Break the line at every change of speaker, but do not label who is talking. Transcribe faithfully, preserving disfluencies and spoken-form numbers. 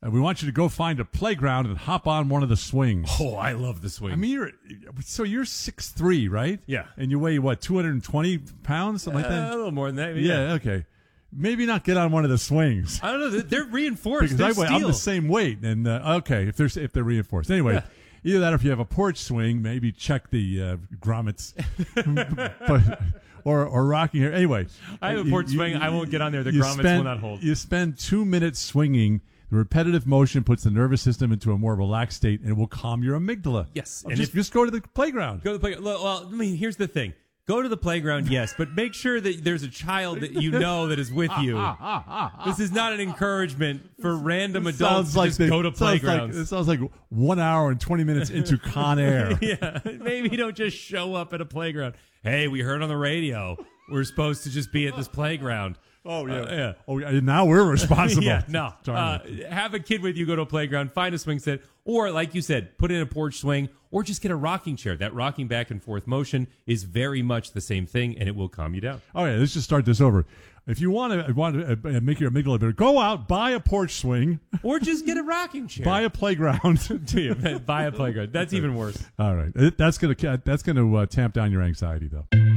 Uh, we want you to go find a playground and hop on one of the swings.
Oh, I love the swing.
I mean, you're so you're six three, right?
Yeah.
And you weigh, what, two hundred twenty pounds, something
uh,
like that?
a little more than that.
Yeah.
Yeah,
Okay. Maybe not get on one of the swings.
I don't know. They're, they're reinforced.
Because
they're
I weigh,
steel.
I'm the same weight. And, uh, okay, if, there's, if they're reinforced. Anyway.
Yeah.
Either that or if you have a porch swing, maybe check the uh, grommets. but, or, or rocking here. Anyway.
I have a
you-
porch
you-
swing. I won't get on there. The
you
grommets
spend-
will not hold.
You spend two minutes swinging. The repetitive motion puts the nervous system into a more relaxed state, and it will calm your amygdala.
Yes.
Oh,
And
just,
if-
just go to the playground.
Go to the playground. Well, I mean, here's the thing. Go to the playground, yes, but make sure that there's a child that you know that is with you. This is not an encouragement for random
It
adults
sounds
to
like
just
they-
go to
sounds like-
playgrounds.
it sounds like one hour and twenty minutes into Con Air.
Yeah, maybe you don't just show up at a playground. Hey, we heard on the radio we're supposed to just be at this playground.
Oh yeah,
Uh, yeah.
Oh yeah. Now we're responsible.
Yeah, no.
Darn
Uh,
it.
have a kid with you, go to a playground, find a swing set, or like you said, put in a porch swing, or just get a rocking chair. That rocking back and forth motion is very much the same thing, and it will calm you down.
All right, let's just start this over. If you want to want to uh, make your amygdala better, go out, buy a porch swing,
Or just get a rocking chair.
buy a playground.
Do you? Buy a playground. That's even worse.
All right, It- that's gonna that's gonna uh, tamp down your anxiety though.